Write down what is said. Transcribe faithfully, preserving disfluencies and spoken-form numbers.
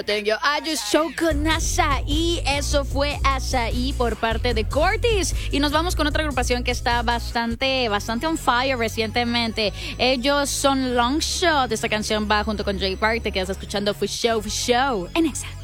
Tengo I Just Show con Asaí. Eso fue Asaí por parte de Cortis. Y nos vamos con otra agrupación que está bastante, bastante on fire recientemente. Ellos son Longshot. Esta canción va junto con Jay Park. Te quedas escuchando For Show, For Show en Exa.